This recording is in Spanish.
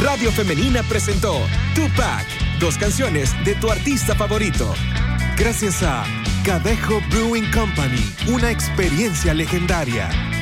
Radio Femenina presentó Tupac, 2 canciones de tu artista favorito. Gracias a Cadejo Brewing Company, una experiencia legendaria.